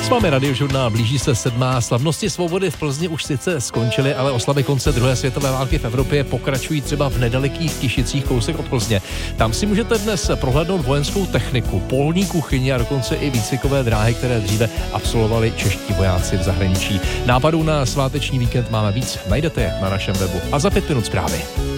S vámi Radiožurnál, blíží se 7. Slavnosti svobody v Plzni už sice skončily, ale oslavy konce druhé světové války v Evropě pokračují třeba v nedalekých Tišicích, kousek od Plzně. Tam si můžete dnes prohlédnout vojenskou techniku, polní kuchyni a dokonce i výcvikové dráhy, které dříve absolvovali čeští vojáci v zahraničí. Nápadů na sváteční víkend máme víc, najdete je na našem webu. A za 5 minut zprávy.